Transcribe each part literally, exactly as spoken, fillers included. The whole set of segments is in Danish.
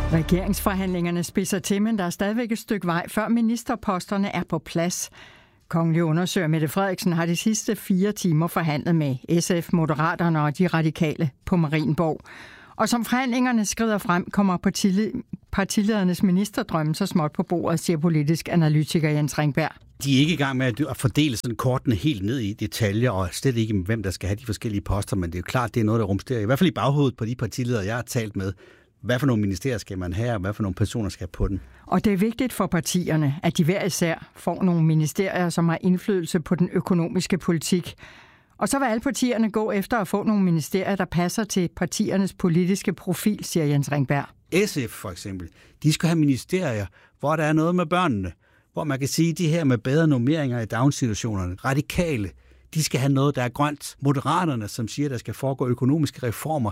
Regeringsforhandlingerne spidser til, men der er stadigvæk et stykke vej, før ministerposterne er på plads. Kongelig undersøger Mette Frederiksen har de sidste fire timer forhandlet med S F, Moderaterne og de radikale på Marienborg. Og som forhandlingerne skrider frem, kommer partiledernes ministerdrømme så småt på bordet, siger politisk analytiker Jens Ringberg. De er ikke i gang med at fordele sådan kortene helt ned i detaljer, og slet ikke hvem der skal have de forskellige poster, men det er jo klart, det er noget, der rumsterer. I hvert fald i baghovedet på de partiledere, jeg har talt med. Hvad for nogle ministerier skal man have, og hvad for nogle personer skal på den? Og det er vigtigt for partierne, at de hver især får nogle ministerier, som har indflydelse på den økonomiske politik. Og så vil alle partierne gå efter at få nogle ministerier, der passer til partiernes politiske profil, siger Jens Ringberg. S F for eksempel, de skal have ministerier, hvor der er noget med børnene. Hvor man kan sige, at de her med bedre normeringer i daginstitutionerne, radikale, de skal have noget, der er grønt. Moderaterne, som siger, at der skal foregå økonomiske reformer.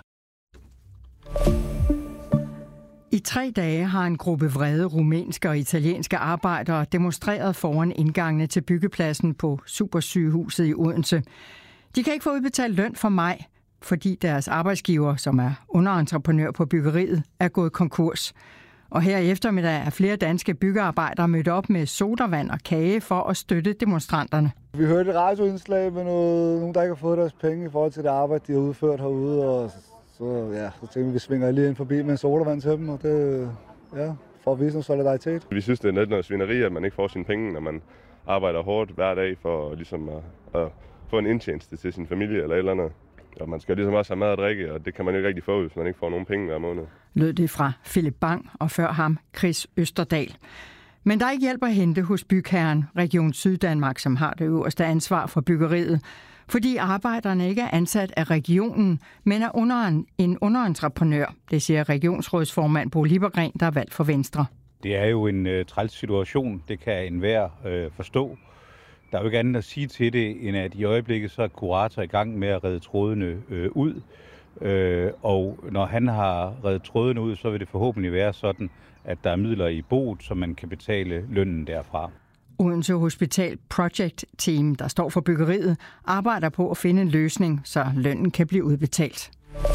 I tre dage har en gruppe vrede rumænske og italienske arbejdere demonstreret foran indgangene til byggepladsen på Supersygehuset i Odense. De kan ikke få udbetalt løn for maj, fordi deres arbejdsgiver, som er underentreprenør på byggeriet, er gået konkurs. Og her i eftermiddag er flere danske byggearbejdere mødt op med sodavand og kage for at støtte demonstranterne. Vi hørte et radioindslag med noget, nogen, der ikke har fået deres penge i forhold til det arbejde, de har udført herude. Og så, ja, så tænkte vi, vi svinger lige ind forbi med en sodavand til dem, og det, ja, for at vise noget solidaritet. Vi synes, det er lidt noget svineri, at man ikke får sine penge, når man arbejder hårdt hver dag for ligesom at, at få en indtjeneste til sin familie eller et eller andet. Og man skal ligesom også have mad og drikke, og det kan man jo ikke rigtig få, hvis man ikke får nogen penge hver måned. Lød det fra Philip Bang og før ham Chris Østerdal. Men der er ikke hjælp at hente hos bygherren Region Syddanmark, som har det øverste ansvar for byggeriet, fordi arbejderne ikke er ansat af regionen, men er under en underentreprenør, det siger regionsrådsformand Bo Liebergren, der er valgt for Venstre. Det er jo en øh, træls situation, det kan enhver øh, forstå. Der er jo ikke andet at sige til det, end at i øjeblikket så er kurator i gang med at redde trådene øh, ud. Øh, og når han har reddet trådene ud, så vil det forhåbentlig være sådan, at der er midler i boet, så man kan betale lønnen derfra. Odense Hospital Project Team, der står for byggeriet, arbejder på at finde en løsning, så lønnen kan blive udbetalt.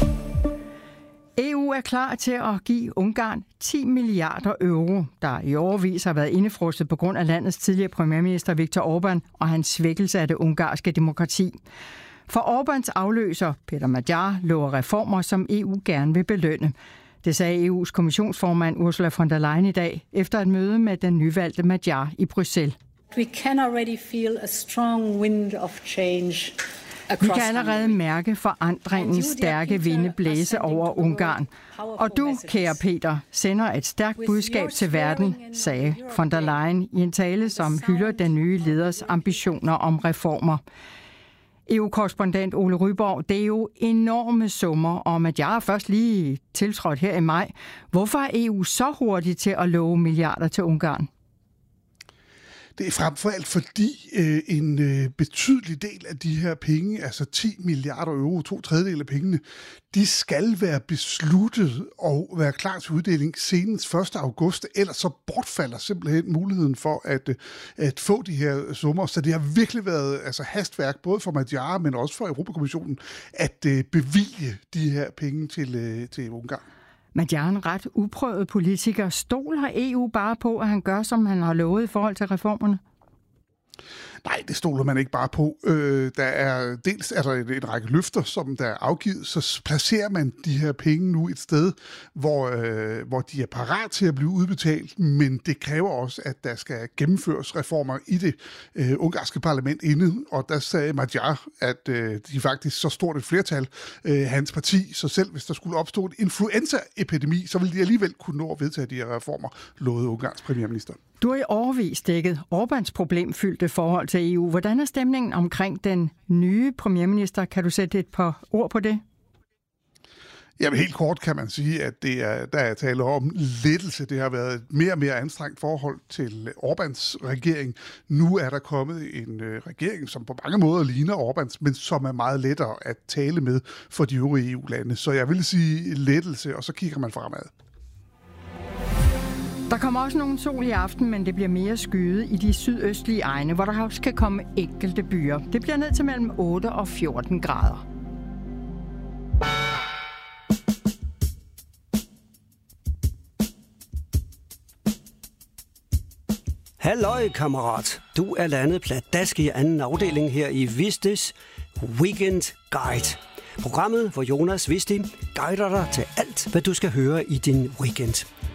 E U er klar til at give Ungarn ti milliarder euro, der i årevis har været indefrosset på grund af landets tidligere premierminister Viktor Orbán og hans svækkelse af det ungarske demokrati. For Orbáns afløser, Peter Magyar, lover reformer, som E U gerne vil belønne. Det sagde E U's kommissionsformand Ursula von der Leyen i dag, efter et møde med den nyvalgte Magyar i Bruxelles. We can already feel a strong wind of change. Vi kan allerede mærke forandringens stærke vinde blæse over Ungarn. Og du, kære Peter, sender et stærkt budskab til verden, sagde von der Leyen i en tale, som hylder den nye leders ambitioner om reformer. E U-korrespondent Ole Ryborg, det er jo enorme summer, og Magyar er først lige tiltrådt her i maj. Hvorfor er E U så hurtigt til at love milliarder til Ungarn? Det er frem for alt fordi øh, en øh, betydelig del af de her penge, altså ti milliarder euro, to tredjedel af pengene, de skal være besluttet og være klar til uddeling senest første august, ellers så bortfalder simpelthen muligheden for at, at få de her summer. Så det har virkelig været altså, hastværk, både for Magyar, men også for Europakommissionen, at øh, bevilge de her penge til, øh, til Ungarn. Magyar er en ret uprøvet politiker. Stoler E U bare på, at han gør, som han har lovet i forhold til reformerne? Nej, det stoler man ikke bare på. Øh, der er dels er der en, en række løfter, som der er afgivet, så placerer man de her penge nu et sted, hvor, øh, hvor de er parat til at blive udbetalt, men det kræver også, at der skal gennemføres reformer i det øh, ungarske parlament inden, og der sagde Magyar, at øh, de faktisk så stort et flertal, øh, hans parti, så selv hvis der skulle opstå en influenzaepidemi, så ville de alligevel kunne nå at vedtage de her reformer, lovede Ungarns premierminister. Du har i årevis dækket Orbáns problemfyldte forhold til E U. Hvordan er stemningen omkring den nye premierminister? Kan du sætte et par ord på det? Jamen helt kort kan man sige, at det er, der er tale om lettelse. Det har været et mere og mere anstrengt forhold til Orbáns regering. Nu er der kommet en øh, regering, som på mange måder ligner Orbáns, men som er meget lettere at tale med for de øvrige E U-lande. Så jeg vil sige lettelse, og så kigger man fremad. Der kommer også nogen sol i aften, men det bliver mere skyet i de sydøstlige egne, hvor der også kan komme enkelte byer. Det bliver ned til mellem otte og fjorten grader. Halløj, kammerat. Du er landet pladask i anden afdeling her i Vistis Weekend Guide. Programmet, hvor Jonas Visti guider dig til alt, hvad du skal høre i din weekend.